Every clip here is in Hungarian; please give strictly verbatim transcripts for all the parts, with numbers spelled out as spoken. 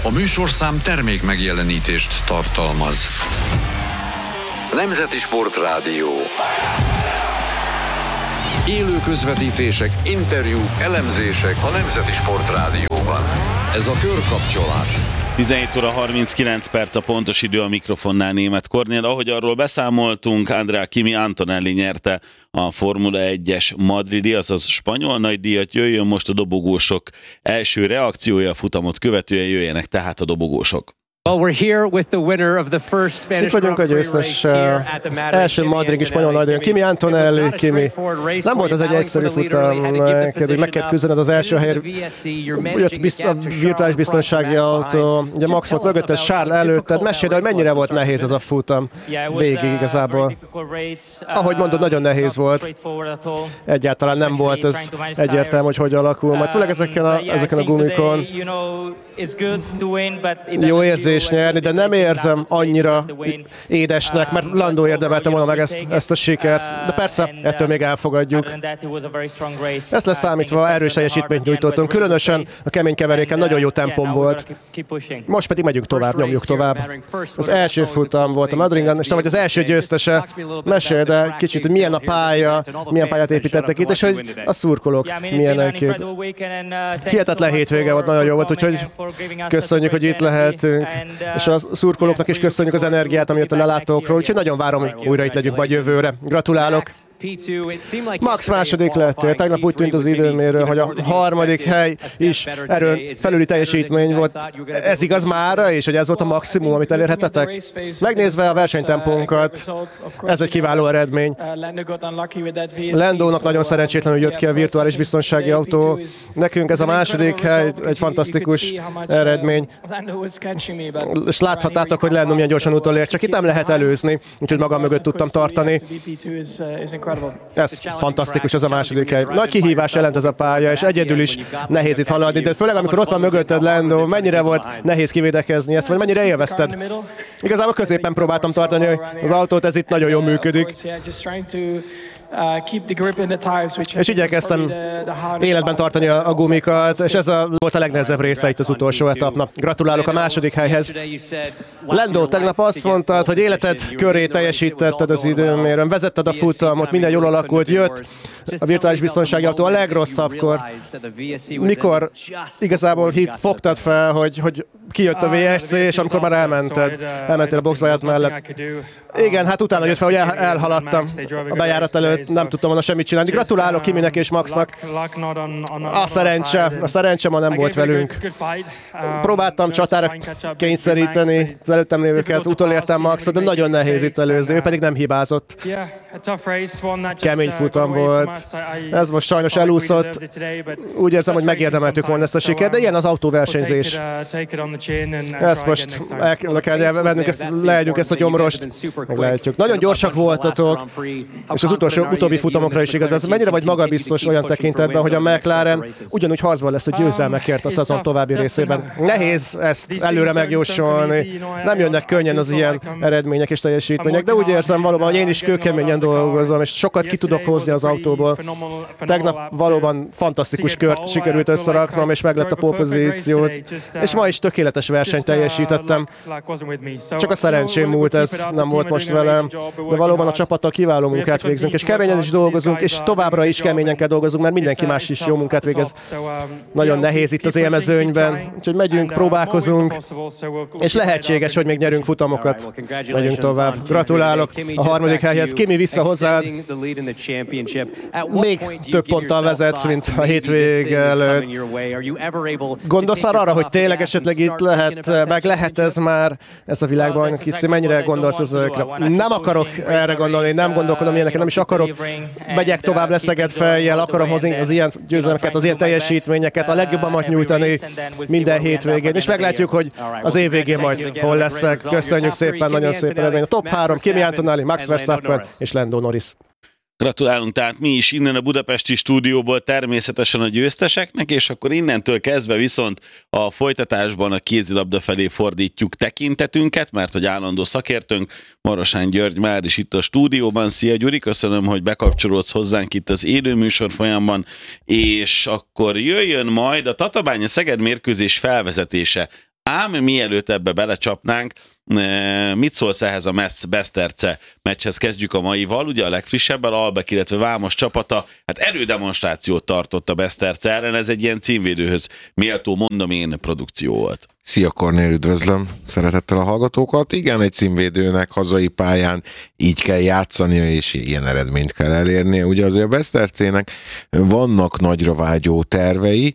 A műsorszám termék megjelenítést tartalmaz. Nemzeti Sportrádió. Élő közvetítések, interjúk, elemzések a Nemzeti Sportrádióban. Ez a Körkapcsolás. tizenhét óra harminckilenc perc a pontos idő, a mikrofonnál Németh Kornél. Ahogy arról beszámoltunk, Andrea Kimi Antonelli nyerte a Formula egyes madridi, azaz spanyol nagydíjat. Jöjjön most a dobogósok első reakciója, a futamot követően jöjjenek tehát a dobogósok. Itt vagyunk a győztes, az első madridi spanyol nagydíjon. Kimi Antonelli, Kimi. Nem volt az egy egyszerű futam, hogy meg kellett küzdened az első helyre. Jött bizt, a virtuális biztonsági autó, ugye Max volt mögötted, Charles előtted. Mesélj, hogy mennyire volt nehéz ez a futam végig igazából. Ahogy mondod, nagyon nehéz volt. Egyáltalán nem volt ez egyértelmű, hogy hogy alakul. Majd főleg ezeken a, ezeken a gumikon jó érzés nyerni, de nem érzem annyira édesnek, mert Lando érdemelte volna meg ezt, ezt a sikert. De persze, ettől még elfogadjuk. Ezt leszámítva erős teljesítményt nyújtottunk, különösen a kemény keveréken nagyon jó tempom volt. Most pedig megyünk tovább, nyomjuk tovább. Az első futam volt a Madridon, és vagy az első győztese. Mesélj, de kicsit, hogy milyen a pálya, milyen pályát építettek itt, és hogy a szurkolók milyenek itt. Hihetetlen hétvége volt, nagyon jó volt, úgyhogy köszönjük, hogy itt lehetünk, és a szurkolóknak is köszönjük az energiát, ami jött a lelátókról, úgyhogy nagyon várom, hogy újra itt legyünk majd jövőre. Gratulálok! Max második lettél, tegnap úgy tűnt az időmérő, hogy a harmadik hely is erőn felüli teljesítmény volt. Ez igaz mára, és hogy ez volt a maximum, amit elérhetetek? Megnézve a versenytempónkat, ez egy kiváló eredmény. Landónak nagyon szerencsétlenül jött ki a virtuális biztonsági autó. Nekünk ez a második hely egy fantasztikus eredmény. És láthattátok, hogy Lando milyen gyorsan utolért, csak itt nem lehet előzni, úgyhogy magam mögött tudtam tartani. Ez fantasztikus, ez a második hely. Nagy kihívás jelent ez a pálya, és egyedül is nehéz itt haladni, de főleg amikor ott van mögötted Lando, mennyire volt nehéz kivédekezni ezt, vagy mennyire élvezted? Igazából középen próbáltam tartani az autót, ez itt nagyon jól működik. És igyekeztem életben tartani a, a gumikat, és ez a, volt a legnehezebb része itt az utolsó etapnak. Gratulálok a második helyhez. Lando, tegnap azt mondtad, hogy életed köré teljesítetted az időmérőn, vezetted a futamot, minden jól alakult, jött a virtuális biztonsági autó a legrosszabbkor. Mikor igazából hit, fogtad fel, hogy, hogy kijött a vé es cé, és amikor már elmented, elmentél a boxbáját mellett. Igen, hát utána jött fel, hogy el, elhaladtam a bejárat előtt, nem tudtam volna semmit csinálni. Gratulálok Kiminek és Maxnak. A szerencse, a szerencse ma nem volt velünk. Próbáltam csatára kényszeríteni az előttem lévőket, utolértem Maxot, de nagyon nehéz itt előzni, ő pedig nem hibázott. Kemény futam volt. Ez most sajnos elúszott. Úgy érzem, hogy megérdemeltük volna ezt a sikert, de ilyen az autóversenyzés. Ezt most el kell vennünk, ezt, leegyünk ezt a gyomrost. Meglátjuk. Nagyon gyorsak voltatok, és az utolsó, utóbbi futamokra is igaz. Ez mennyire vagy magabiztos olyan tekintetben, hogy a McLaren ugyanúgy harcban lesz a győzelmekért a szezon további részében. Nehéz ezt előre megjósolni. Nem jönnek könnyen az ilyen eredmények és teljesítmények, de úgy érzem valóban, hogy én is kőkeményen dolgozom, és sokat ki tudok hozni az autóból. Tegnap valóban fantasztikus kört sikerült összeraknom, és meg lett a pole pozíció. És ma is tökéletes versenyt teljesítettem. Csak a szerencsém múlt, ez nem volt most velem, de valóban a csapattal kiváló munkát végzünk, és keményen is dolgozunk, és továbbra is keményen kell dolgozunk, mert mindenki más is jó munkát végez. Nagyon nehéz itt az élmezőnyben, úgyhogy megyünk, próbálkozunk, és lehetséges, hogy még nyerünk futamokat. Megyünk tovább. Gratulálok a harmadik helyhez. Kimi, vissza hozzád. Még több ponttal vezetsz, mint a hétvége előtt. Gondolsz már arra, hogy tényleg esetleg itt lehet, meg lehet ez már, ez a világbajnoki cím, mennyire gondolsz ezekre? Nem akarok erre gondolni, nem gondolkodom ilyeneket, nem is akarok. Megyek tovább leszeged fejjel, akarom hozni az ilyen győzelmeket, az ilyen teljesítményeket, a legjobbamat nyújtani minden hétvégén, és meglátjuk, hogy az év végén majd hol leszek. Köszönjük szépen, nagyon szépen. A top három, Kimi Antonelli, Max Verstappen és Lando Norris. Gratulálunk tehát mi is innen a budapesti stúdióból természetesen a győzteseknek, és akkor innentől kezdve viszont a folytatásban a kézilabda felé fordítjuk tekintetünket, mert hogy állandó szakértőnk Marosán György már is itt a stúdióban. Szia Gyuri, köszönöm, hogy bekapcsolódsz hozzánk itt az élő műsor folyamban, és akkor jöjjön majd a Tatabánya-Szeged mérkőzés felvezetése Ám mielőtt ebbe belecsapnánk, mit szólsz ehhez a Metz Beszterce meccshez? Kezdjük a maival, ugye a legfrissebben, Albek, illetve Vámos csapata, hát erődemonstrációt tartott a Beszterce ellen, ez egy ilyen címvédőhöz méltó, mondom én, produkció volt. Szia Kornél, üdvözlöm szeretettel a hallgatókat. Igen, egy címvédőnek hazai pályán így kell játszania, és ilyen eredményt kell elérnie. Ugye azért a Besztercének vannak nagyra vágyó tervei,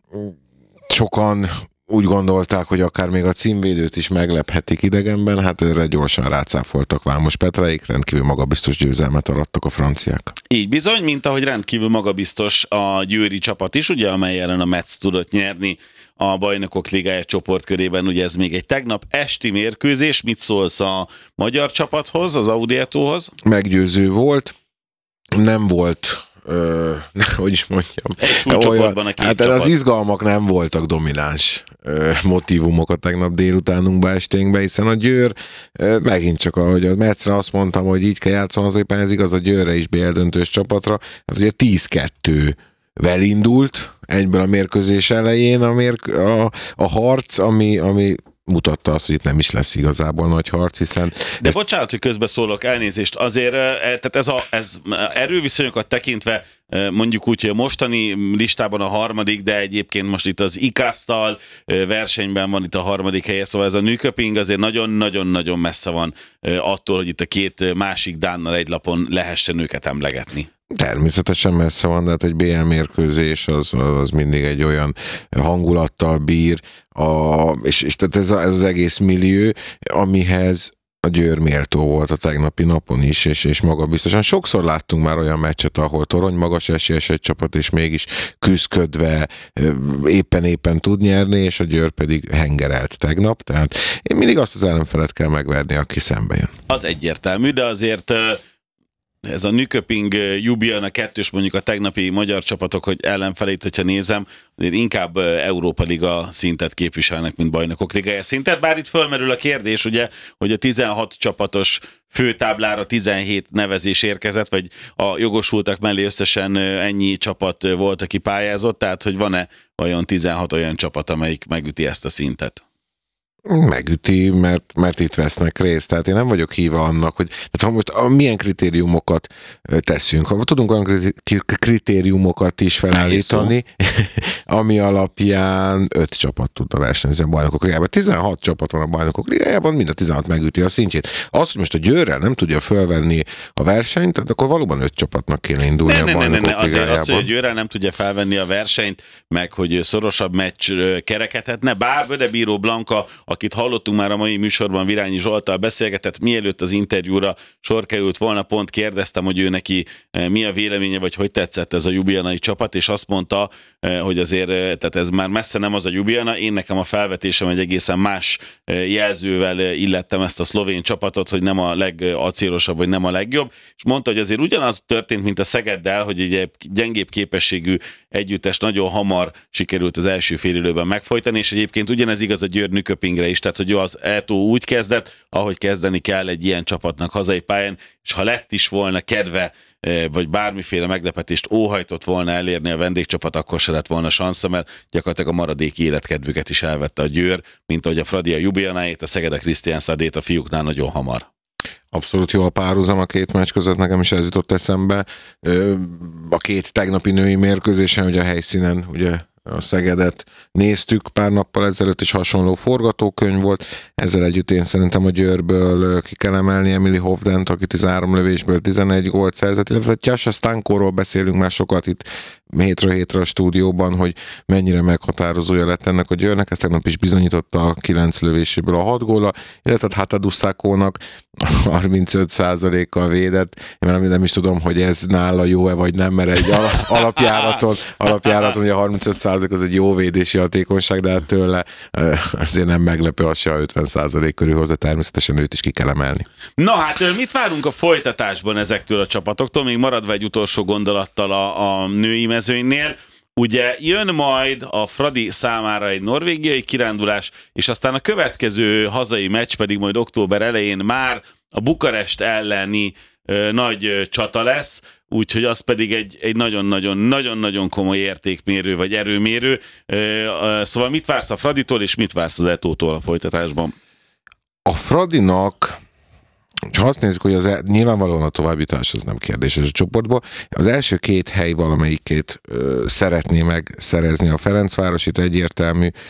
sokan úgy gondolták, hogy akár még a címvédőt is meglephetik idegenben, hát erre gyorsan rácáfoltak Vámos Petráik, rendkívül magabiztos győzelmet arattak a franciák. Így bizony, mint ahogy rendkívül magabiztos a győri csapat is, ugye, amely ellen a Metz tudott nyerni a Bajnokok Ligája csoportkörében, ugye ez még egy tegnap esti mérkőzés. Mit szólsz a magyar csapathoz, az Audietóhoz? Meggyőző volt, nem volt... Ö, hogy is mondjam, olyan, hát az izgalmak nem voltak domináns ö, motívumok a tegnap délutánunkba, esténkbe, hiszen a Győr ö, megint csak, ahogy a Metzre azt mondtam, hogy így kell játszani, az éppen ez igaz a Győrre is, bé el döntős csapatra, hát ugye tíz kettővel indult egyből a mérkőzés elején a, mérk, a, a harc, ami, ami mutatta azt, hogy itt nem is lesz igazából nagy harc, hiszen... De ezt... bocsánat, hogy közbeszólok, elnézést, azért tehát ez, a, ez erőviszonyokat tekintve mondjuk úgy, hogy a mostani listában a harmadik, de egyébként most itt az ikasztal versenyben van itt a harmadik helye, szóval ez a Nyköping azért nagyon-nagyon-nagyon messze van attól, hogy itt a két másik dánnal egy lapon lehessen őket emlegetni. Természetesen messze van, de hát egy bé el mérkőzés az, az mindig egy olyan hangulattal bír, a, és, és tehát ez, a, ez az egész millió, amihez a Győr méltó volt a tegnapi napon is, és, és magabiztosan. Sokszor láttunk már olyan meccset, ahol torony magas esélyes egy csapat, és mégis küszködve éppen-éppen tud nyerni, és a Győr pedig hengerelt tegnap. Tehát én mindig azt az ellenfelet kell megverni, aki szembe jön. Az egyértelmű, de azért... ez a Nyköping Ljubljana kettős, mondjuk a tegnapi magyar csapatok, hogy ellenfelét, hogyha nézem, inkább Európa Liga szintet képviselnek, mint Bajnokok Ligája szintet, bár itt fölmerül a kérdés, ugye, hogy a tizenhat csapatos főtáblára tizenhét nevezés érkezett, vagy a jogosultak mellé összesen ennyi csapat volt, aki pályázott, tehát hogy van-e vajon tizenhat olyan csapat, amelyik megüti ezt a szintet? Megüti, mert, mert itt vesznek részt. Tehát én nem vagyok híve annak, hogy tehát ha most a, milyen kritériumokat teszünk. Ha tudunk olyan kritériumokat is felállítani, ami alapján öt csapat tudna versenyezni a Bajnokok Ligájában. tizenhat csapat van a Bajnokok Ligájában, mind a tizenhat megüti a szintjét. Az, hogy most a Győrrel nem tudja fölvenni a versenyt, tehát akkor valóban öt csapatnak kéne indulni ne, a Bajnokok ne, ne, ne, ne. Ligájában. Azért az, hogy a Győrrel nem tudja felvenni a versenyt, meg hogy szorosabb meccs kerekedhetne, bár Bödebíró Blanka, akit hallottunk már a mai műsorban, Virányi Zsolttal beszélgetett, mielőtt az interjúra sor került volna, pont kérdeztem, hogy ő neki mi a véleménye, vagy hogy tetszett ez a ljubljanai csapat, és azt mondta, hogy azért, tehát ez már messze nem az a Ljubljana, én nekem a felvetésem egy egészen más jelzővel illettem ezt a szlovén csapatot, hogy nem a legacélosabb, vagy nem a legjobb, és mondta, hogy azért ugyanaz történt, mint a Szegeddel, hogy egy gyengébb képességű együttes nagyon hamar sikerült az első félidőben megfojtani, és egyébként ugyanez igaz a Győr Nyköpingre is, tehát hogy az Eltó úgy kezdett, ahogy kezdeni kell egy ilyen csapatnak hazai pályán, és ha lett is volna kedve, vagy bármiféle meglepetést óhajtott volna elérni a vendégcsapat, akkor se lett volna sansza, mert gyakorlatilag a maradéki életkedvüket is elvette a Győr, mint ahogy a Fradi a Ljubljanaét, a Szeged a Krisztiánszadét a fiúknál nagyon hamar. Abszolút jó a párhuzam a két meccs között, nekem is ez jutott eszembe. A két tegnapi női mérkőzésen, ugye a helyszínen, ugye a Szegedet néztük pár nappal ezelőtt, is hasonló forgatókönyv volt. Ezzel együtt én szerintem a Győrből ki kell emelni Emily Hovdent, aki tizenhárom lövésből tizenegy gólt szerzett, illetve Tjasa Stankóról beszélünk már sokat itt hétről hétre a stúdióban, hogy mennyire meghatározója lett ennek a Győrnek, ezt tegnap is bizonyította a kilenc lövéséből a hat góla, illetve Hatadusszákónak harmincöt százalékkal védett. Én nem, nem is tudom, hogy ez nála jó-e vagy nem, mert egy alapjáraton, alapjáraton ugye a harmincöt százalék az egy jó védési hatékonyság, de hát tőle azért nem meglepő, az se a ötven százalék körül hozzá, természetesen őt is ki kell emelni. Na hát mit várunk a folytatásban ezektől a csapatoktól, még maradva egy utolsó gondolattal a, a női mezőnynél. Ugye jön majd a Fradi számára egy norvégiai kirándulás, és aztán a következő hazai meccs pedig majd október elején már a Bukarest elleni ö, nagy ö, csata lesz. úgyhogy az pedig egy, egy nagyon-nagyon-nagyon-nagyon komoly értékmérő, vagy erőmérő. Szóval mit vársz a Fraditól, és mit vársz az Etótól a folytatásban? A Fradinak, ha azt nézzük, hogy az el, nyilvánvalóan a továbbjutás az nem kérdéses a csoportból, az első két hely valamelyikét ö, szeretné megszerezni a Ferencváros, itt egyértelmű,